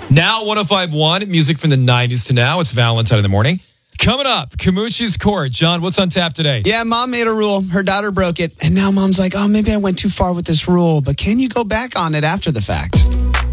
Now 105.1, music from the 90s to now. It's Valentine in the morning. Coming up, Camucci's Court. John, what's on tap today? Yeah, mom made a rule. Her daughter broke it. And now mom's like, oh, maybe I went too far with this rule. But can you go back on it after the fact?